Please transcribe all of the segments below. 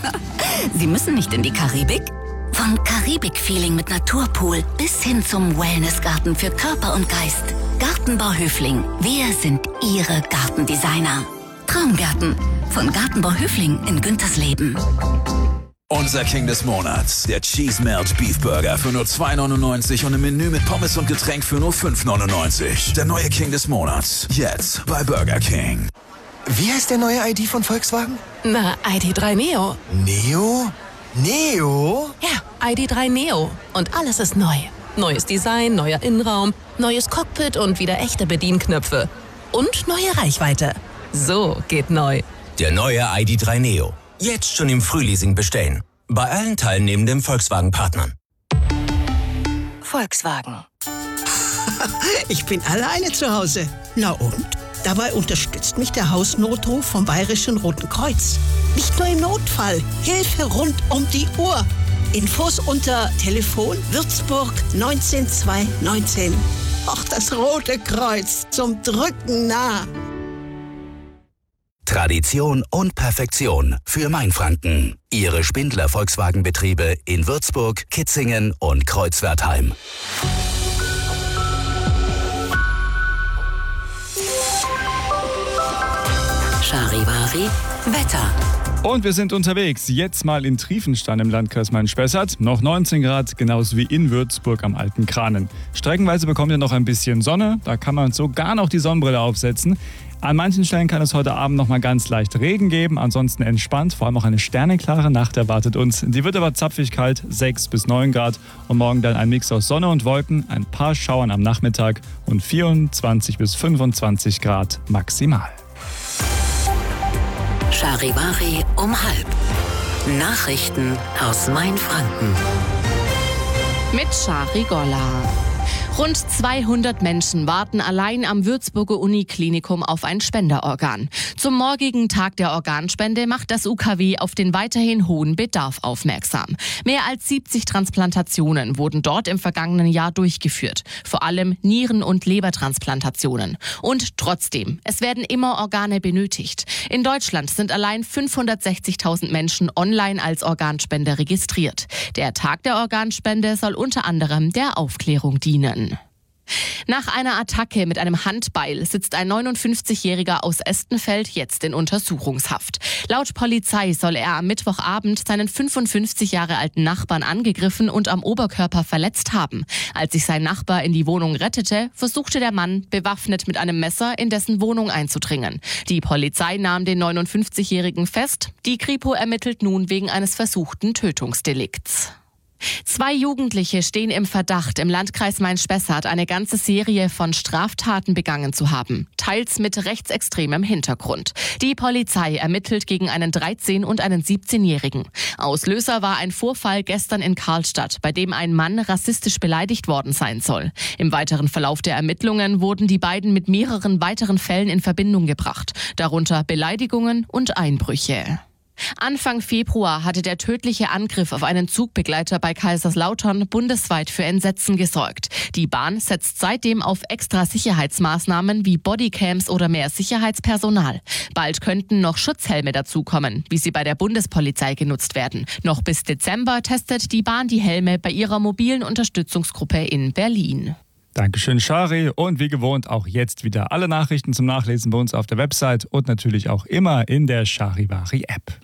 Sie müssen nicht in die Karibik? Von Karibik-Feeling mit Naturpool bis hin zum Wellnessgarten für Körper und Geist. Gartenbau Höfling. Wir sind Ihre Gartendesigner. Traumgärten von Gartenbau Höfling in Güntersleben. Unser King des Monats, der Cheese Melt Beef Burger für nur 2,99 und ein Menü mit Pommes und Getränk für nur 5,99. Der neue King des Monats, jetzt bei Burger King. Wie heißt der neue ID von Volkswagen? Na, ID.3 Neo. Neo? Neo? Ja, ID.3 Neo. Und alles ist neu. Neues Design, neuer Innenraum, neues Cockpit und wieder echte Bedienknöpfe. Und neue Reichweite. So geht neu. Der neue ID.3 Neo. Jetzt schon im Frühleasing bestellen. Bei allen teilnehmenden Volkswagen-Partnern. Volkswagen. Ich bin alleine zu Hause. Na und? Dabei unterstützt mich der Hausnotruf vom Bayerischen Roten Kreuz. Nicht nur im Notfall. Hilfe rund um die Uhr. Infos unter Telefon Würzburg 19219. Ach, das Rote Kreuz. Zum Drücken nah. Tradition und Perfektion für Mainfranken. Ihre Spindler Volkswagenbetriebe in Würzburg, Kitzingen und Kreuzwertheim. Charivari Wetter. Und wir sind unterwegs, jetzt mal in Triefenstein im Landkreis Main-Spessart. Noch 19 Grad, genauso wie in Würzburg am Alten Kranen. Streckenweise bekommt ihr noch ein bisschen Sonne, da kann man sogar noch die Sonnenbrille aufsetzen. An manchen Stellen kann es heute Abend noch mal ganz leicht Regen geben, ansonsten entspannt, vor allem auch eine sternenklare Nacht erwartet uns. Die wird aber zapfig kalt, 6 bis 9 Grad und morgen dann ein Mix aus Sonne und Wolken, ein paar Schauern am Nachmittag und 24 bis 25 Grad maximal. Charivari um 12:30. Nachrichten aus Mainfranken. Mit Shari Golla. Rund 200 Menschen warten allein am Würzburger Uniklinikum auf ein Spenderorgan. Zum morgigen Tag der Organspende macht das UKW auf den weiterhin hohen Bedarf aufmerksam. Mehr als 70 Transplantationen wurden dort im vergangenen Jahr durchgeführt. Vor allem Nieren- und Lebertransplantationen. Und trotzdem, es werden immer Organe benötigt. In Deutschland sind allein 560.000 Menschen online als Organspender registriert. Der Tag der Organspende soll unter anderem der Aufklärung dienen. Nach einer Attacke mit einem Handbeil sitzt ein 59-Jähriger aus Estenfeld jetzt in Untersuchungshaft. Laut Polizei soll er am Mittwochabend seinen 55 Jahre alten Nachbarn angegriffen und am Oberkörper verletzt haben. Als sich sein Nachbar in die Wohnung rettete, versuchte der Mann, bewaffnet mit einem Messer, in dessen Wohnung einzudringen. Die Polizei nahm den 59-Jährigen fest. Die Kripo ermittelt nun wegen eines versuchten Tötungsdelikts. 2 Jugendliche stehen im Verdacht, im Landkreis Main-Spessart eine ganze Serie von Straftaten begangen zu haben, teils mit rechtsextremem Hintergrund. Die Polizei ermittelt gegen einen 13- und einen 17-Jährigen. Auslöser war ein Vorfall gestern in Karlstadt, bei dem ein Mann rassistisch beleidigt worden sein soll. Im weiteren Verlauf der Ermittlungen wurden die beiden mit mehreren weiteren Fällen in Verbindung gebracht, darunter Beleidigungen und Einbrüche. Anfang Februar hatte der tödliche Angriff auf einen Zugbegleiter bei Kaiserslautern bundesweit für Entsetzen gesorgt. Die Bahn setzt seitdem auf extra Sicherheitsmaßnahmen wie Bodycams oder mehr Sicherheitspersonal. Bald könnten noch Schutzhelme dazukommen, wie sie bei der Bundespolizei genutzt werden. Noch bis Dezember testet die Bahn die Helme bei ihrer mobilen Unterstützungsgruppe in Berlin. Dankeschön, Shari. Und wie gewohnt auch jetzt wieder alle Nachrichten zum Nachlesen bei uns auf der Website und natürlich auch immer in der Charivari-App.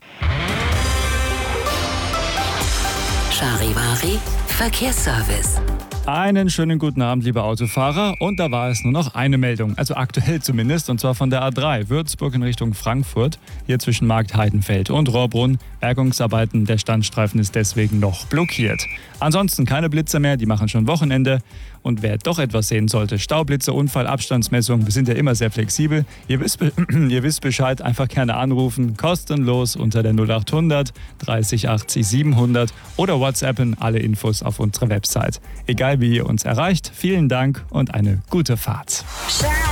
Charivari Verkehrsservice. Einen schönen guten Abend, liebe Autofahrer. Und da war es nur noch eine Meldung, also aktuell zumindest, und zwar von der A3 Würzburg in Richtung Frankfurt, hier zwischen Markt Heidenfeld und Rohrbrunn. Bergungsarbeiten, der Standstreifen ist deswegen noch blockiert. Ansonsten keine Blitze mehr, die machen schon Wochenende. Und wer doch etwas sehen sollte, Staublitze, Unfall, Abstandsmessung, wir sind ja immer sehr flexibel. Ihr wisst Bescheid, einfach gerne anrufen, kostenlos unter der 0800 30 80 700 oder WhatsAppen, alle Infos auf unserer Website. Egal wie ihr uns erreicht, vielen Dank und eine gute Fahrt.